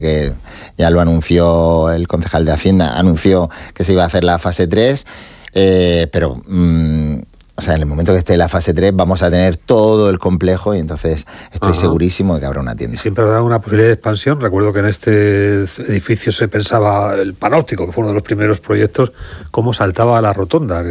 que ya lo anunció el concejal de Hacienda, anunció que se iba a hacer la fase 3, pero o sea, en el momento que esté la fase 3 vamos a tener todo el complejo y entonces estoy segurísimo de que habrá una tienda. Siempre habrá una posibilidad de expansión. Recuerdo que en este edificio se pensaba el Panóptico, que fue uno de los primeros proyectos, cómo saltaba a la rotonda.